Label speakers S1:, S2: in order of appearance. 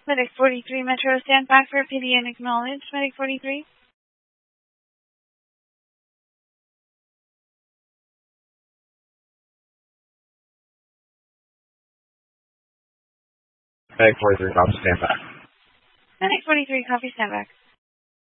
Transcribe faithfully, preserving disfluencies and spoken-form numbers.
S1: Medic forty-three Metro, stand by for P D and acknowledge. Medic forty-three.
S2: Medic forty-three, copy, stand back.
S1: Medic forty-three, copy, stand back.